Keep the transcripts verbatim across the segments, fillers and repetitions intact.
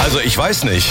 Also ich weiß nicht.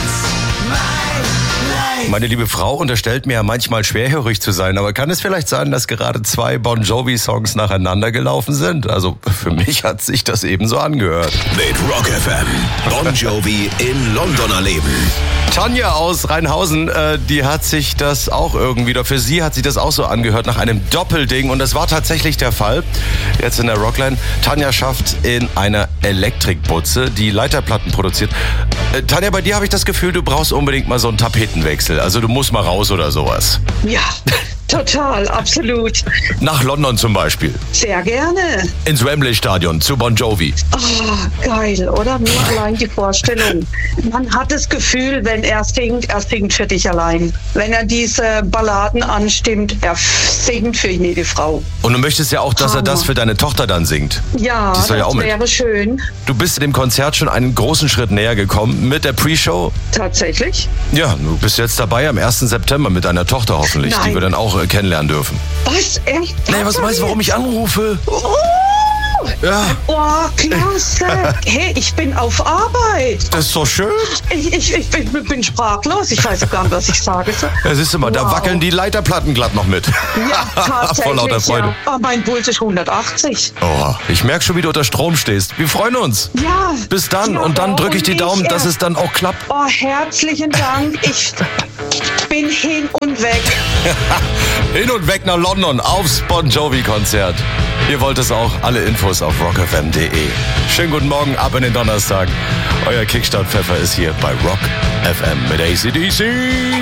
Meine liebe Frau unterstellt mir ja manchmal schwerhörig zu sein, aber kann es vielleicht sein, dass gerade zwei Bon Jovi-Songs nacheinander gelaufen sind? Also für mich hat sich das ebenso angehört. Mit Rock F M. Bon Jovi in London erleben. Tanja aus Rheinhausen, äh, die hat sich das auch irgendwie, oder für sie hat sich das auch so angehört nach einem Doppelding. Und das war tatsächlich der Fall. Jetzt in der Rockline. Tanja schafft in einer Elektrikbutze, die Leiterplatten produziert. Äh, Tanja, bei dir habe ich das Gefühl, du brauchst unbedingt mal so einen Tapetenwechsel. Also du musst mal raus oder sowas. Ja, total, absolut. Nach London zum Beispiel. Sehr gerne. Ins Wembley-Stadion zu Bon Jovi. Oh, geil, oder? Nur allein die Vorstellung. Man hat das Gefühl, wenn er singt, er singt für dich allein. Wenn er diese Balladen anstimmt, er singt für jede Frau. Und du möchtest ja auch, dass Hammer. er das für deine Tochter dann singt. Ja, Die soll das ja auch mit. wäre schön. Du bist dem Konzert schon einen großen Schritt näher gekommen mit der Pre-Show. Tatsächlich? Ja, du bist jetzt dabei am ersten September mit deiner Tochter hoffentlich, Nein. die wir dann auch äh, kennenlernen dürfen. Was? Echt? Nee, was meinst du, warum ich anrufe? Oh! Ja, Oh, klasse. Hey, ich bin auf Arbeit. das ist doch schön. Ich, ich, ich bin, bin sprachlos. Ich weiß gar nicht, was ich sage. Ja, siehst du mal, da Wow. wackeln die Leiterplatten glatt noch mit. Ja, tatsächlich. Vor lauter Freude. Ja. Oh, mein Puls ist hundertachtzig. Oh, ich merke schon, wie du unter Strom stehst. Wir freuen uns. Ja. Bis dann. Ja, Und dann drücke ich und die Daumen, ich, dass ja. es dann auch klappt. Oh, herzlichen Dank. Ich bin hin und weg. Hin und weg nach London aufs Bon Jovi-Konzert. Ihr wollt es auch. Alle Infos auf rock f m punkt d e. Schönen guten Morgen, ab in den Donnerstag. Euer Kickstart-Pfeffer ist hier bei Rock F M mit A C D C.